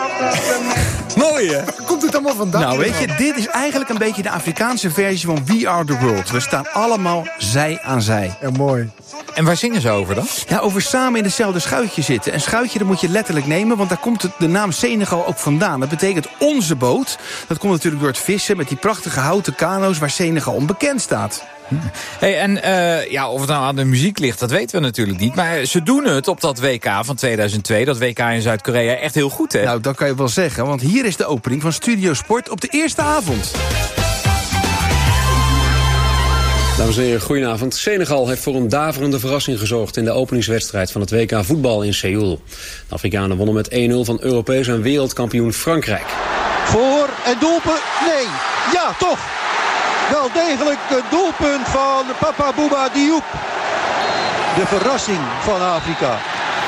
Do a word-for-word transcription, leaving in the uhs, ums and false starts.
Mooi, hè? Komt het allemaal vandaan? Nou, weet je, dit is eigenlijk een beetje de Afrikaanse versie van We Are The World. We staan allemaal zij aan zij. Ja, mooi. En waar zingen ze over dan? Ja, over samen in hetzelfde schuitje zitten. En schuitje, dat moet je letterlijk nemen, want daar komt het, de naam Senegal ook vandaan. Dat betekent onze boot. Dat komt natuurlijk door het vissen met die prachtige houten kano's waar Senegal onbekend staat. Hey, en uh, ja, of het nou aan de muziek ligt, dat weten we natuurlijk niet. Maar ze doen het op dat W K van tweeduizend twee, dat W K in Zuid-Korea, echt heel goed, hè? Nou, dat kan je wel zeggen, want hier is de opening van Studio Sport op de eerste avond. Dames en heren, goedenavond. Senegal heeft voor een daverende verrassing gezorgd in de openingswedstrijd van het W K voetbal in Seoul. De Afrikanen wonnen met één nul van Europees en wereldkampioen Frankrijk. Voor en doelpunt? Nee. Ja, toch. Wel degelijk het doelpunt van Papa Bouba Diop. De verrassing van Afrika.